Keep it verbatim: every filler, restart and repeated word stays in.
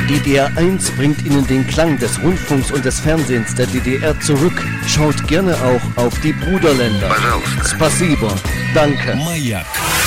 D D R eins bringt Ihnen den Klang des Rundfunks und des Fernsehens der D D R zurück. Schaut gerne auch auf die Bruderländer. Spasibo. Danke. Маяк.